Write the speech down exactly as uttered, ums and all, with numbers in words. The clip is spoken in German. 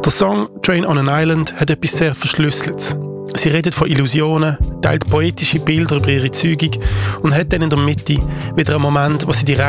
Der Song «Train on an Island» hat etwas sehr Verschlüsseltes. Sie redet von Illusionen, teilt poetische Bilder über ihre Zeugung und hat dann in der Mitte wieder einen Moment, wo sie direkt